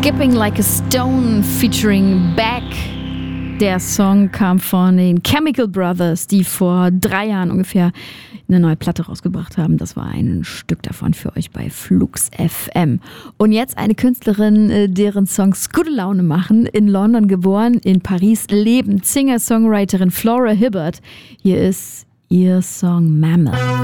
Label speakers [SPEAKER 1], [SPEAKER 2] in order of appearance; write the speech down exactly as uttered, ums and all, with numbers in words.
[SPEAKER 1] Skipping Like a Stone featuring Beck. Der Song kam von den Chemical Brothers, die vor drei Jahren ungefähr eine neue Platte rausgebracht haben. Das war ein Stück davon für euch bei Flux F M. Und jetzt eine Künstlerin, deren Songs gute Laune machen. In London geboren, in Paris lebend. Singer-Songwriterin Flora Hibbert. Hier ist ihr Song Mammoth.